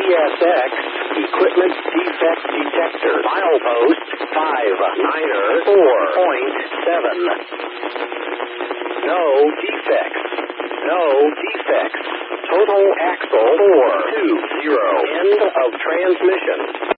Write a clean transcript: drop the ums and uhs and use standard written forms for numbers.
ESX, Equipment Defect Detector. Milepost 594.7. No defects. No defects. Total axle 420. End of transmission.